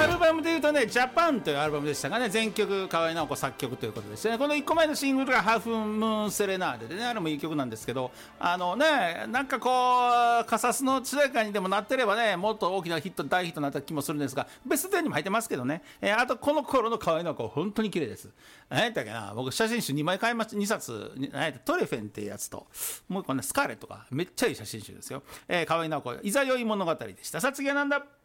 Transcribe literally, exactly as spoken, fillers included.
ルバムでいうとね、ジャパンというアルバムでしたがね、全曲河合直子作曲ということですね。このいっこまえのシングルがハーフムーンセレナーデでね、あれもいい曲なんですけど、あのね、なんかこうカサスの主題歌にでもなってればね、もっと大きなヒット大ヒットになった気もするんですが、ベストじゅうにも入ってますけどね、えー、あとこの頃の河合直子本当に綺麗です。何やったっけな、僕写真集にまい買いました。にさつ、何やったトレフェンっていうやつともう一個ねスカーレットがめっちゃいい写真集ですよ。えー、河合直子いざよい物語でした。さあ次はなんだ。